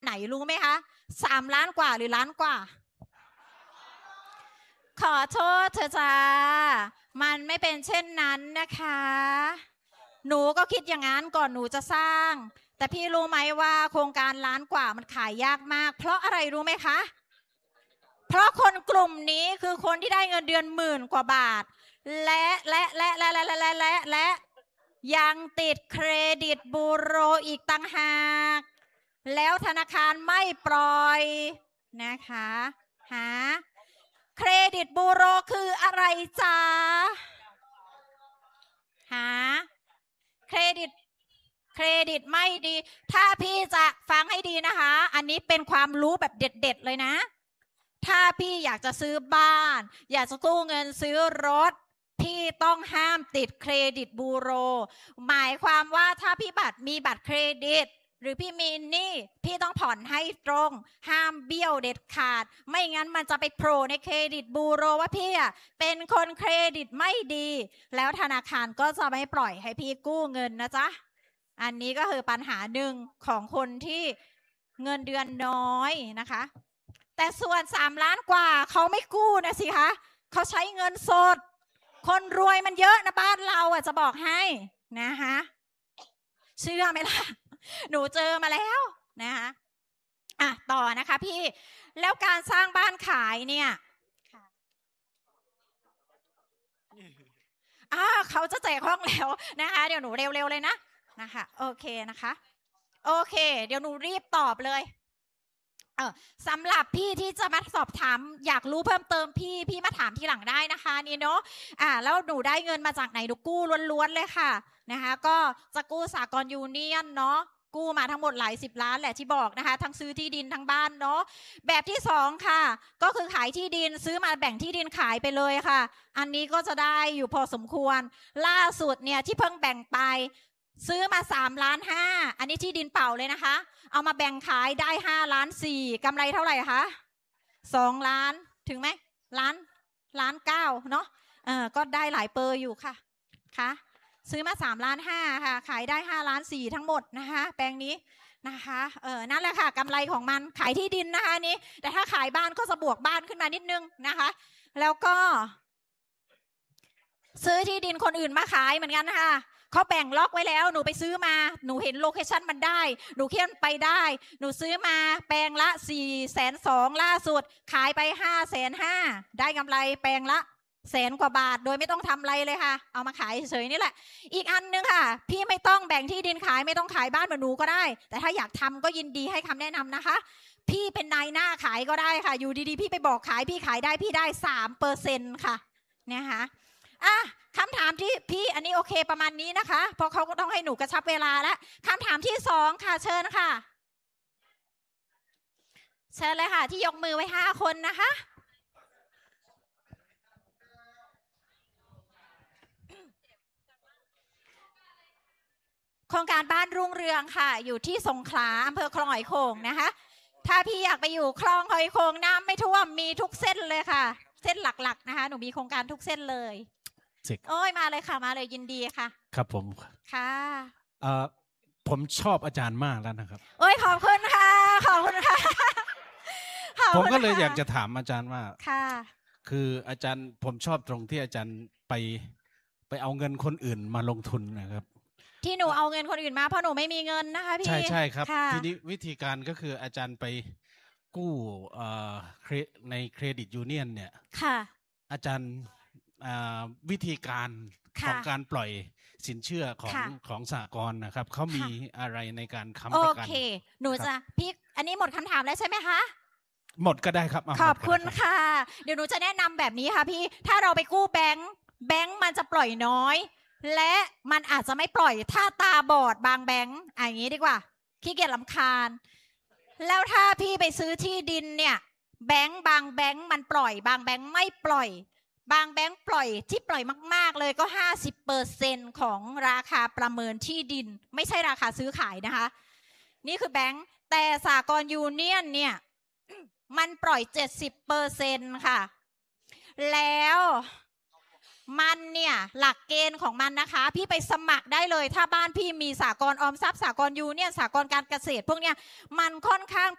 ไหนรู้ไหมคะ3 ล้านกว่าหรือล้านกว่าขอโทษเธอจ้ามันไม่เป็นเช่นนั้นนะคะหนูก็คิดอย่างนั้นก่อนหนูจะสร้างแต่พี่รู้ไหมว่าโครงการล้านกว่ามันขายยากมากเพราะอะไรรู้ไหมคะเพราะคนกลุ่มนี้คือคนที่ได้เงินเดือน10,000 กว่าบาทและยังติดเครดิตบูโรอีกต่างหากแล้วธนาคารไม่ปล่อยนะคะเครดิตบูโรคืออะไรจ๊ะเครดิตไม่ดีถ้าพี่จะฟังให้ดีนะคะอันนี้เป็นความรู้แบบเด็ดๆเลยนะถ้าพี่อยากจะซื้อบ้านอยากจะกู้เงินซื้อรถพี่ต้องห้ามติดเครดิตบูโรหมายความว่าถ้าพี่มีบัตรเครดิตหรือพี่มีหนี้พี่ต้องผ่อนให้ตรงห้ามเบี้ยวเด็ดขาดไม่งั้นมันจะไปโผล่ในเครดิตบูโรว่าพี่เป็นคนเครดิตไม่ดีแล้วธนาคารก็จะไม่ปล่อยให้พี่กู้เงินนะจ๊ะอันนี้ก็คือปัญหาหนึ่งของคนที่เงินเดือนน้อยนะคะแต่ส่วน3 ล้านกว่าเขาไม่กู้นะสิคะเขาใช้เงินสดคนรวยมันเยอะนะบ้านเราจะบอกให้นะคะเชื่อไหมล่ะหนูเจอมาแล้วนะคะต่อนะคะพี่แล้วการสร้างบ้านขายเนี่ยเขาจะแจกห้องแล้วนะคะเดี๋ยวหนูเร็วๆเลยนะคะโอเคนะคะโอเคเดี๋ยวหนูรีบตอบเลยสำหรับพี่ที่จะมาสอบถามอยากรู้เพิ่มเติมพี่มาถามทีหลังได้นะคะนี่เนาะแล้วหนูได้เงินมาจากไหนหนูกู้ล้วนๆเลยค่ะนะคะก็จะกู้สหกรณ์ยูเนียนเนาะกู้มาทั้งหมดหลาย10 ล้านแหละที่บอกนะคะทั้งซื้อที่ดินทั้งบ้านเนาะแบบที่2ค่ะก็คือขายที่ดินซื้อมาแบ่งที่ดินขายไปเลยค่ะอันนี้ก็จะได้อยู่พอสมควรล่าสุดเนี่ยที่เพิ่งแบ่งไปซื้อมา3.5 ล้านอันนี้ที่ดินเปล่าเลยนะคะเอามาแบ่งขายได้5.4 ล้านกำไรเท่าไหร่คะ2 ล้านถึงไหมล้าน9เนาะก็ได้หลายเปอร์อยู่ค่ะซื้อมา3.5 ล้านค่ะขายได้5.4 ล้านทั้งหมดนะคะแปลงนี้นะคะนั่นแหละค่ะกำไรของมันขายที่ดินนะคะนี้แต่ถ้าขายบ้านก็จะบวกบ้านขึ้นมานิดนึงนะคะแล้วก็ซื้อที่ดินคนอื่นมาขายเหมือนกันนะคะเขาแบ่งล็อกไว้แล้วหนูไปซื้อมาหนูเห็นโลเคชั่นมันได้หนูเขียนไปได้หนูซื้อมาแปลงละ420,000ล่าสุดขายไป550,000ได้กำไรแปลงละ100,000 กว่าบาทโดยไม่ต้องทำอะไรเลยค่ะเอามาขายเฉยๆนี่แหละอีกอันนึงค่ะพี่ไม่ต้องแบ่งที่ดินขายไม่ต้องขายบ้านเหมือนหนูก็ได้แต่ถ้าอยากทำก็ยินดีให้คำแนะนำนะคะพี่เป็นนายหน้าขายก็ได้ค่ะอยู่ดีๆพี่ไปบอกขายพี่ขายได้พี่ได้ 3% ค่ะนะคะคำถามที่พี่อันนี้โอเคประมาณนี้นะคะเพราะเขาก็ต้องให้หนูกระชับเวลาแล้วคำถามที่2ค่ะเชิญค่ะเชิญเลยค่ะที่ยกมือไว้5 คนนะคะโครงการบ้านรุ่งเรืองค่ะอยู่ที่สงขลาอำเภอคลองหอยโข่งนะคะถ้าพี่อยากไปอยู่คลองหอยโข่งน้ำไม่ท่วมมีทุกเส้นเลยค่ะเส้นหลักๆนะคะหนูมีโครงการทุกเส้นเลยโอ้ยมาเลยค่ะมาเลยยินดีค่ะครับผมค่ะผมชอบอาจารย์มากแล้วนะครับโอ้ยขอบคุณค่ะขอบคุณค่ะผมก็เลยอยากจะถามอาจารย์ว่าค่ะคืออาจารย์ผมชอบตรงที่อาจารย์ไปเอาเงินคนอื่นมาลงทุนนะครับที่หนูเอาเงินคนอื่นมาเพราะหนูไม่มีเงินนะคะพี่ใช่ครับทีนี้วิธีการก็คืออาจารย์ไปกู้ในเครดิตยูเนียนเนี่ยค่ะอาจารย์วิธีการของการปล่อยสินเชื่อของสหกรณ์นะครับเขามีอะไรในการค้ำประกันโอเคหนูจะพี่อันนี้หมดคำถามแล้วใช่ไหมคะหมดก็ได้ครับขอบคุณค่ะเดี๋ยวหนูจะแนะนำแบบนี้ค่ะพี่ถ้าเราไปกู้แบงค์มันจะปล่อยน้อยและมันอาจจะไม่ปล่อยถ้าตาบอดบางแบงค์อย่างนี้ดีกว่าขี้เกียจรำคาญแล้วถ้าพี่ไปซื้อที่ดินเนี่ยบางแบงค์มันปล่อยบางแบงค์ไม่ปล่อยบางแบงค์ปล่อยที่ปล่อยมากๆเลยก็ 50% ของราคาประเมินที่ดินไม่ใช่ราคาซื้อขายนะคะนี่คือแบงค์แต่สหกรณ์ยูเนียนเนี่ยมันปล่อย 70% ค่ะแล้วมันเนี่ยหลักเกณฑ์ของมันนะคะพี่ไปสมัครได้เลยถ้าบ้านพี่มีสหกรณ์ออมทรัพย์สหกรณ์ยูเนียนสหกรณ์การเกษตรพวกเนี้ยมันค่อนข้าง